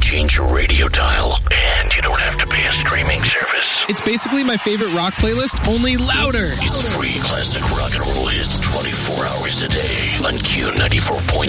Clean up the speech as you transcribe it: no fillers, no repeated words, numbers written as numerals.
change your radio dial, and you don't have to pay a streaming service. It's basically my favorite rock playlist, only louder. It's free classic rock and roll hits 24 hours a day on Q94.7.